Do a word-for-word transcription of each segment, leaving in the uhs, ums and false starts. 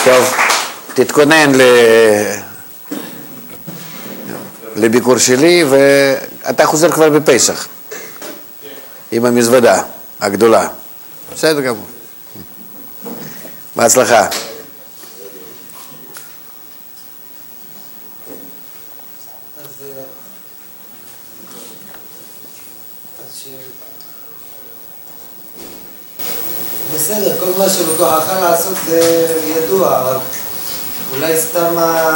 טוב, תתכונן ל... לביקור שלי, ואתה חוזר כבר בפסח. עם המזוודה הגדולה. בסדר גמור. בהצלחה. בסדר, כל מה שבכוחך לעשות זה ידוע, רק אולי סתם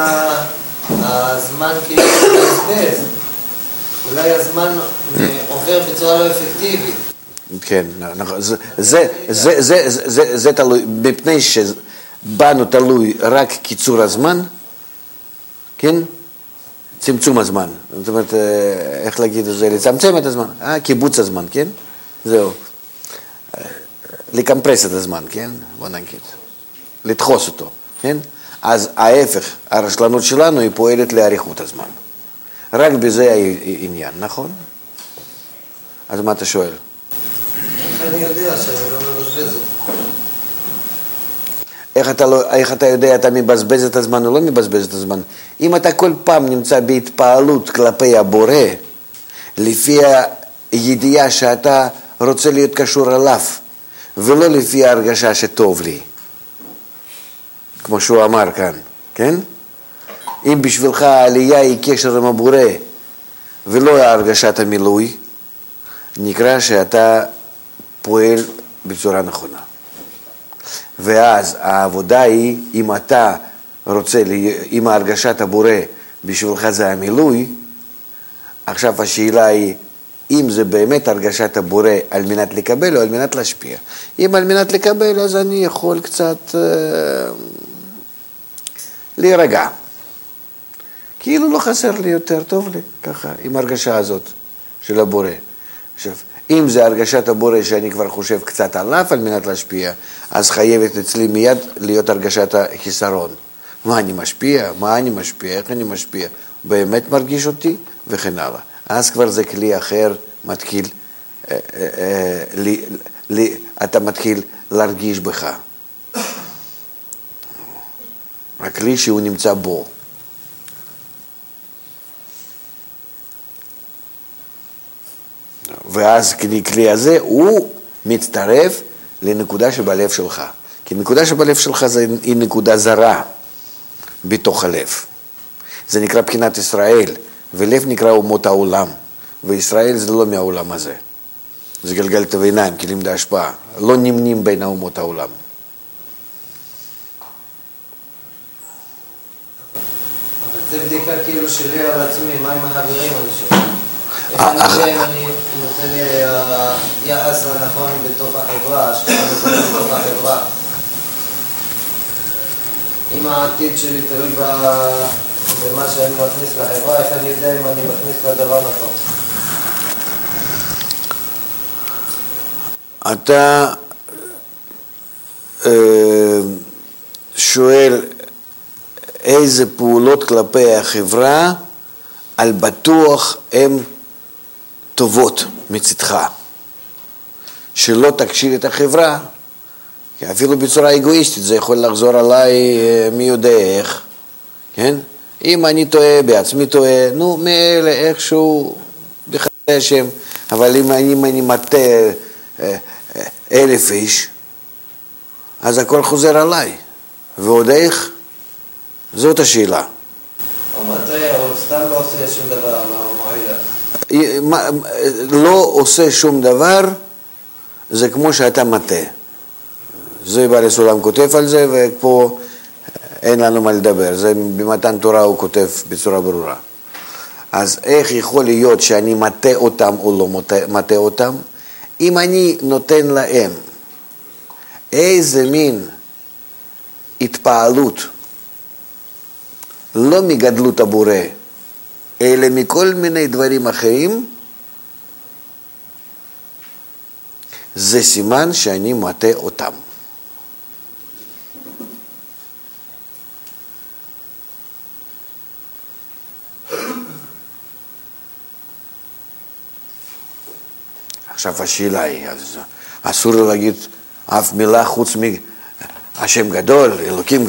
הזמן כאילו מתבזבז, אולי הזמן עובר בצורה לא אפקטיבית. כן, זה, זה, זה, זה, זה, זה תלוי, מפני שבנו תלוי רק קיצור הזמן, כן? צמצום הזמן, זאת אומרת, איך להגיד את זה, לצמצם את הזמן, אה, קיבוץ הזמן, כן? זהו. לקמפרס את הזמן, כן? בוא נגיד. לדחוס אותו, כן? אז ההפך, הרשלנות שלנו היא פועלת לאריכות הזמן. רק בזה העניין, נכון? אז מה אתה שואל? איך אני יודע שאני לא מבזבז אותו? איך אתה, לא, איך אתה יודע, אתה מבזבז את הזמן או לא מבזבז את הזמן? אם אתה כל פעם נמצא בהתפעלות כלפי הבורא, לפי הידיעה שאתה רוצה להיות קשור אליו, ולא לפי ההרגשה שטוב לי, כמו שהוא אמר כאן, כן? אם בשבילך העלייה היא קשר עם הבורא, ולא הרגשת המילוי, נקרא שאתה פועל בצורה נכונה. ואז העבודה היא, אם אתה רוצה, אם הרגשת הבורא בשבילך זה המילוי, עכשיו השאלה היא, אם זה באמת הרגשת הבורא על מנת לקבל או על מנת להשפיע. אם על מנת לקבל, אז אני יכול קצת אה, להירגע. כאילו לא חסר לי יותר, טוב לי, ככה, עם הרגשה הזאת של הבורא. עכשיו, אם זה הרגשת הבורא שאני כבר חושב קצת עליו על מנת להשפיע, אז חייבת אצלי מיד להיות הרגשת החיסרון. מה אני משפיע? מה אני משפיע? איך אני משפיע? באמת מרגיש אותי? וכן הלאה. אז כבר זה כלי אחר, מתחיל, אה, אה, לי, לי, אתה מתחיל להרגיש בך. הכלי שהוא נמצא בו. ואז כלי, כלי הזה הוא מצטרף לנקודה שבלב שלך. כי נקודה שבלב שלך זה, היא נקודה זרה בתוך הלב. זה נקרא בחינת ישראל. ולב נקרא אומות העולם, וישראל זה לא מהעולם הזה. זה גלגלת ועיניים, כלים להשפעה. לא נמנים בין האומות העולם. אבל זה בדיקה כאילו שלי על עצמי, מה עם החברים אני שואל? איך אני יודע אם אני נותן לי יחס הנכון בתוך החברה, השקעה נכונה בתוך החברה? אם העתיד שלי תלוי במה שאני מכניס לחברה, איך אני יודע אם אני מכניס לדבר נכון? אתה אה, שואל איזה פעולות כלפי החברה על בטוח הן טובות מצדך. שלא תקשיב את החברה, כי אפילו בצורה אגואיסטית זה יכול לחזור עליי מי יודע איך, כן? אם אני טועה, בעצמי טועה, נו, מאלה איכשהו בחסדי השם, אבל אם אני, אם אני מטה אה, אה, אלף איש, אז הכל חוזר עליי. ועוד איך? זאת השאלה. או מטה, או סתם לא עושה שום דבר, לא מועילה. לא עושה שום דבר, זה כמו שאתה מטה. זה בעל הסולם כותב על זה, ופה אין לנו מה לדבר. זה במתן תורה הוא כותב בצורה ברורה. אז איך יכול להיות שאני מטה אותם או לא מטה אותם? אם אני נותן להם איזה מין התפעלות, לא מגדלות הבורא, אלא מכל מיני דברים אחרים, זה סימן שאני מטה אותם. עכשיו השאלה היא, אסור להגיד אף מילה חוץ מהשם גדול, אלוקים